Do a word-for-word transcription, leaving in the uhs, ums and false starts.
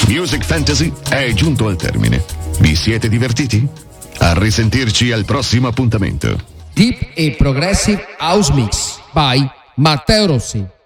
Music Fantasy è giunto al termine. Vi siete divertiti? A risentirci al prossimo appuntamento. Deep e Progressive House Mix by Matteo Rossi.